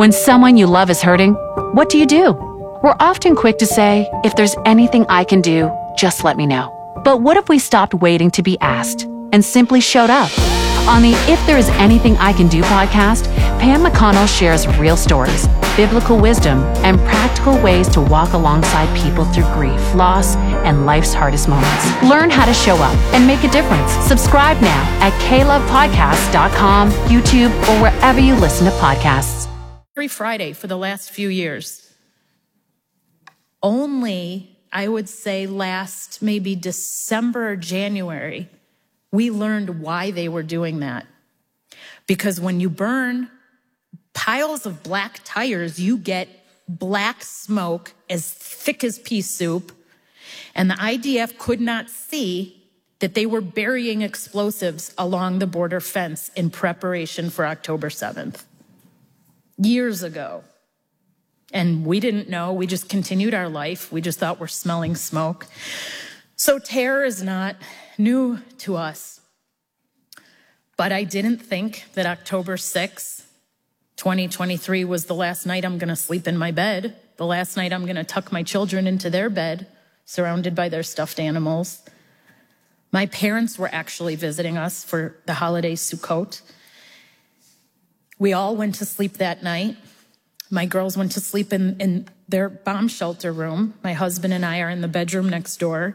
When someone you love is hurting, what do? We're often quick to say, if there's anything I can do, just let me know. But what if we stopped waiting to be asked and simply showed up? On the If There Is Anything I Can Do podcast, Pam McConnell shares real stories, biblical wisdom, and practical ways to walk alongside people through grief, loss, and life's hardest moments. Learn how to show up and make a difference. Subscribe now at klovepodcast.com, YouTube, or wherever you listen to podcasts. Every Friday for the last few years. Only, I would say, last maybe December or January, we learned why they were doing that. Because when you burn piles of black tires, you get black smoke as thick as pea soup. And the IDF could not see that they were burying explosives along the border fence in preparation for October 7th. Years ago. And we didn't know. We just continued our life. We just thought we're smelling smoke. So terror is not new to us. But I didn't think that October 6th, 2023 was the last night I'm going to sleep in my bed, the last night I'm going to tuck my children into their bed, surrounded by their stuffed animals. My parents were actually visiting us for the holiday Sukkot. We all went to sleep that night. My girls went to sleep in their bomb shelter room. My husband and I are in the bedroom next door.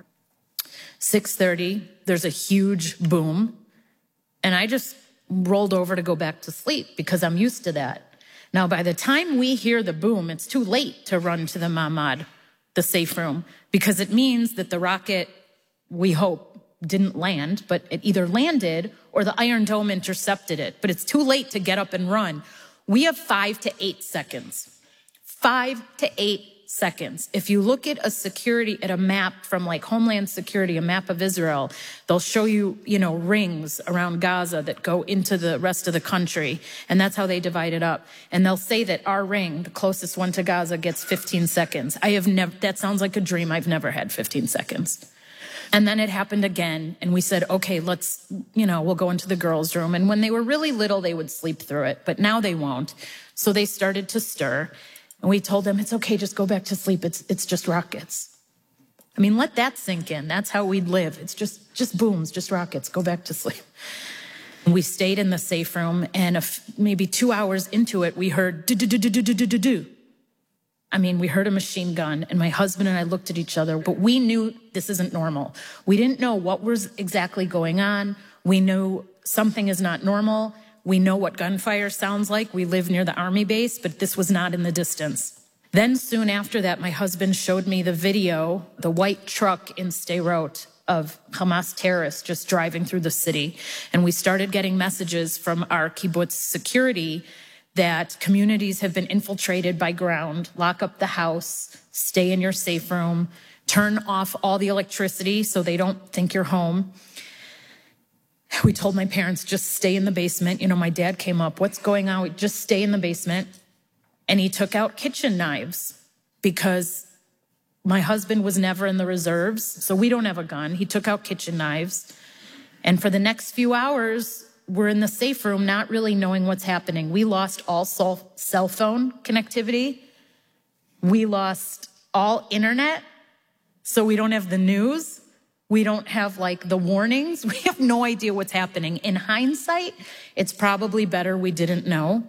6:30, there's a huge boom. And I just rolled over to go back to sleep because I'm used to that. Now, by the time we hear the boom, it's too late to run to the mamad, the safe room, because it means that the rocket, we hope, didn't land, but it either landed or the Iron Dome intercepted it. But it's too late to get up and run. We have 5 to 8 seconds. 5 to 8 seconds. If you look at a map from like Homeland Security, a map of Israel, they'll show you, rings around Gaza that go into the rest of the country. And that's how they divide it up. And they'll say that our ring, the closest one to Gaza, gets 15 seconds. That sounds like a dream. I've never had 15 seconds. And then it happened again. And we said, okay, we'll go into the girls' room. And when they were really little, they would sleep through it. But now they won't. So they started to stir. And we told them, it's okay, just go back to sleep. It's just rockets. I mean, let that sink in. That's how we'd live. It's just booms, just rockets. Go back to sleep. And we stayed in the safe room. And maybe 2 hours into it, we heard do-do-do-do-do-do-do-do. I mean, we heard a machine gun, and my husband and I looked at each other, but we knew this isn't normal. We didn't know what was exactly going on. We knew something is not normal. We know what gunfire sounds like. We live near the army base, but this was not in the distance. Then soon after that, my husband showed me the video, the white truck in Sderot of Hamas terrorists just driving through the city. And we started getting messages from our kibbutz security that communities have been infiltrated by ground. Lock up the house, stay in your safe room, turn off all the electricity so they don't think you're home. We told my parents, just stay in the basement. My dad came up, what's going on? Just stay in the basement. And he took out kitchen knives because my husband was never in the reserves, so we don't have a gun. He took out kitchen knives. And for the next few hours, we're in the safe room, not really knowing what's happening. We lost all cell phone connectivity. We lost all internet, so we don't have the news. We don't have the warnings. We have no idea what's happening. In hindsight, it's probably better we didn't know.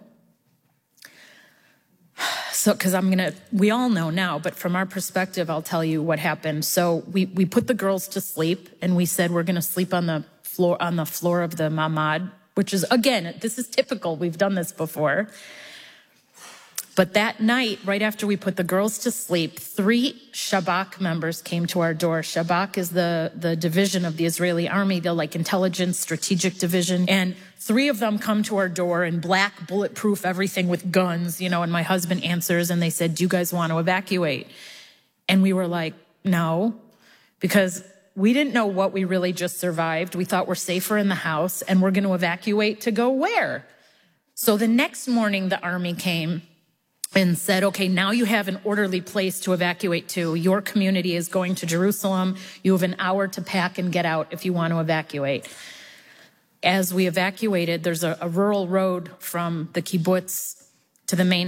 So, because we all know now, but from our perspective, I'll tell you what happened. So we put the girls to sleep, and we said we're going to sleep on the floor of the mamad, which is, again, this is typical. We've done this before. But that night, right after we put the girls to sleep, 3 Shabak members came to our door. Shabak is the division of the Israeli army, the intelligence strategic division. And 3 of them come to our door in black, bulletproof, everything with guns, and my husband answers and they said, do you guys want to evacuate? And we were like, no, because we didn't know what we really just survived. We thought we're safer in the house and we're going to evacuate to go where? So the next morning, the army came and said, okay, now you have an orderly place to evacuate to. Your community is going to Jerusalem. You have an hour to pack and get out if you want to evacuate. As we evacuated, there's a rural road from the kibbutz to the main